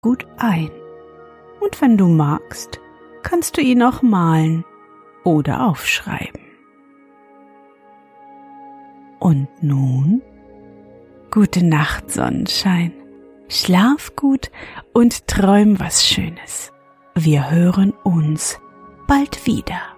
gut ein. Und wenn du magst, kannst du ihn auch malen oder aufschreiben. Und nun, gute Nacht, Sonnenschein. Schlaf gut und träum was Schönes. Wir hören uns bald wieder.